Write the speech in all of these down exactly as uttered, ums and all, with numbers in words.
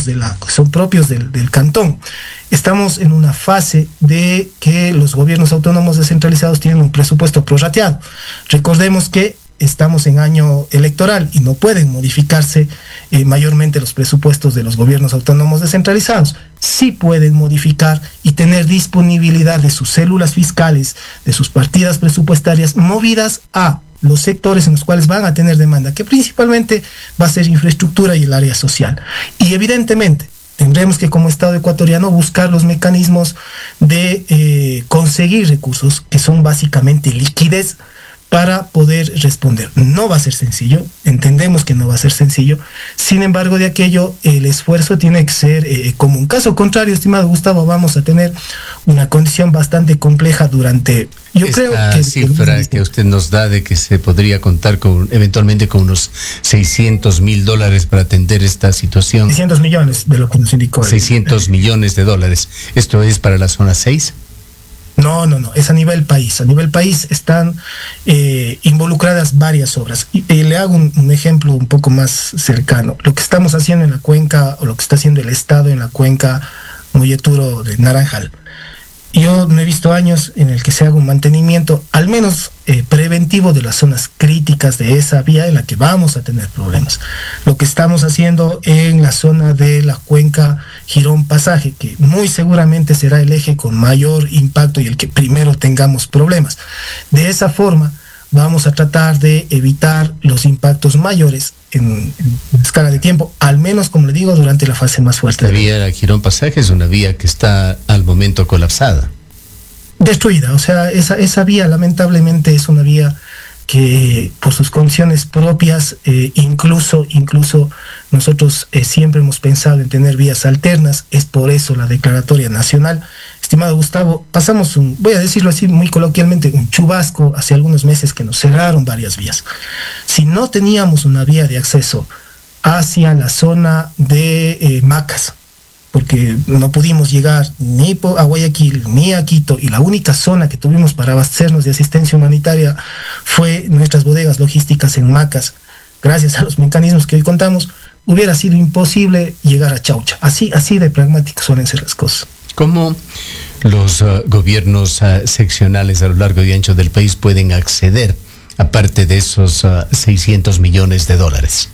propios de la, son propios del, del cantón. Estamos en una fase de que los gobiernos autónomos descentralizados tienen un presupuesto prorrateado. Recordemos que estamos en año electoral y no pueden modificarse eh, mayormente los presupuestos de los gobiernos autónomos descentralizados. Sí pueden modificar y tener disponibilidad de sus células fiscales, de sus partidas presupuestarias movidas a los sectores en los cuales van a tener demanda, que principalmente va a ser infraestructura y el área social. Y evidentemente tendremos que, como Estado ecuatoriano, buscar los mecanismos de eh, conseguir recursos que son básicamente liquidez para poder responder. No va a ser sencillo, entendemos que no va a ser sencillo, sin embargo, de aquello el esfuerzo tiene que ser eh, común. Caso contrario, estimado Gustavo, vamos a tener una condición bastante compleja durante, yo Esta creo que... cifra que, que usted nos da de que se podría contar con eventualmente con unos seiscientos mil dólares para atender esta situación. seiscientos millones de lo que nos indicó. seiscientos millones de dólares. ¿Esto es para la zona seis? No, no, no, es a nivel país. A nivel país están eh, involucradas varias obras. Y, y le hago un, un ejemplo un poco más cercano. Lo que estamos haciendo en la cuenca, o lo que está haciendo el Estado en la cuenca Molleturo de Naranjal. Yo no he visto años en el que se haga un mantenimiento, al menos eh, preventivo, de las zonas críticas de esa vía en la que vamos a tener problemas. Lo que estamos haciendo en la zona de la cuenca Girón Pasaje, que muy seguramente será el eje con mayor impacto y el que primero tengamos problemas. De esa forma vamos a tratar de evitar los impactos mayores en, en escala de tiempo, al menos, como le digo, durante la fase más fuerte. La vía de Girón Pasaje es una vía que está al momento colapsada. Destruida, o sea, esa, esa vía lamentablemente es una vía que por sus condiciones propias, eh, incluso, incluso nosotros eh, siempre hemos pensado en tener vías alternas, es por eso la declaratoria nacional. Estimado Gustavo, pasamos un, voy a decirlo así muy coloquialmente, un chubasco hace algunos meses que nos cerraron varias vías. Si no teníamos una vía de acceso hacia la zona de eh, Macas, porque no pudimos llegar ni a Guayaquil ni a Quito, y la única zona que tuvimos para abastecernos de asistencia humanitaria fue nuestras bodegas logísticas en Macas. Gracias a los mecanismos que hoy contamos, hubiera sido imposible llegar a Chaucha. Así, así de pragmáticas suelen ser las cosas. ¿Cómo los uh, gobiernos uh, seccionales a lo largo y ancho del país pueden acceder, aparte de esos uh, seiscientos millones de dólares?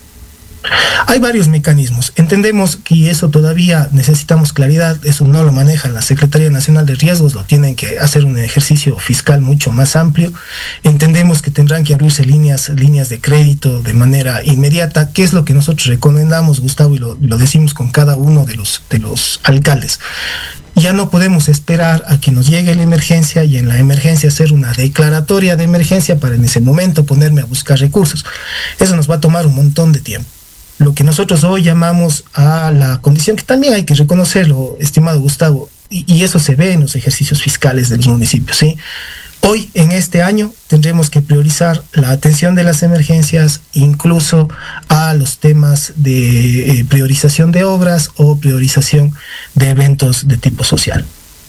Hay varios mecanismos. Entendemos que eso todavía necesitamos claridad. Eso no lo maneja la Secretaría Nacional de Riesgos, lo tienen que hacer un ejercicio fiscal mucho más amplio. Entendemos que tendrán que abrirse líneas, líneas de crédito de manera inmediata, que es lo que nosotros recomendamos, Gustavo, y lo, lo decimos con cada uno de los, de los alcaldes. Ya no podemos esperar a que nos llegue la emergencia y en la emergencia hacer una declaratoria de emergencia para en ese momento ponerme a buscar recursos. Eso nos va a tomar un montón de tiempo. Lo que nosotros hoy llamamos a la condición, que también hay que reconocerlo, estimado Gustavo, y, y eso se ve en los ejercicios fiscales de los municipios, ¿sí? Hoy, en este año, tendremos que priorizar la atención de las emergencias, incluso a los temas de eh, priorización de obras o priorización de eventos de tipo social.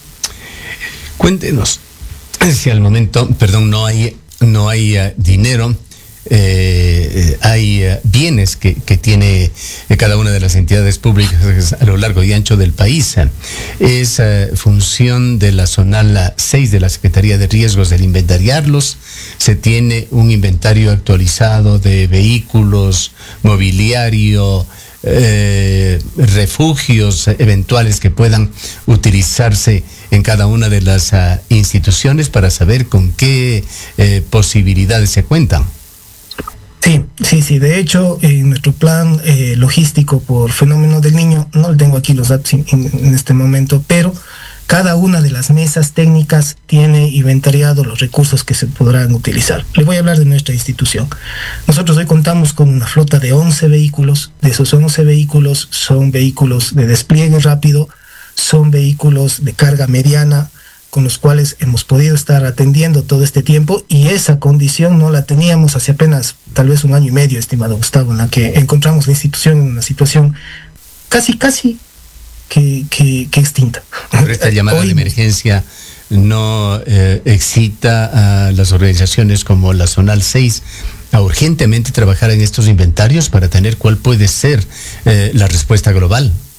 Cuéntenos, si al momento, perdón, no hay, no hay uh, dinero, Eh, hay uh, bienes que, que tiene eh, cada una de las entidades públicas a lo largo y ancho del país. Es uh, función de la zonal seis de la Secretaría de Riesgos el inventariarlos. Se tiene un inventario actualizado de vehículos, mobiliario, eh, refugios eventuales que puedan utilizarse en cada una de las uh, instituciones para saber con qué eh, posibilidades se cuentan. Sí, sí, sí. De hecho, en nuestro plan eh, logístico por fenómeno del Niño, no tengo aquí los datos en, en este momento, pero cada una de las mesas técnicas tiene inventariado los recursos que se podrán utilizar. Le voy a hablar de nuestra institución. Nosotros hoy contamos con una flota de once vehículos. De esos once vehículos son vehículos de despliegue rápido, son vehículos de carga mediana, con los cuales hemos podido estar atendiendo todo este tiempo, y esa condición no la teníamos hace apenas tal vez un año y medio, estimado Gustavo, en la que encontramos la institución en una situación casi, casi que, que, que extinta. Pero esta llamada Hoy, de emergencia no eh, excita a las organizaciones como la Zonal seis a urgentemente trabajar en estos inventarios para tener cuál puede ser eh, la respuesta global.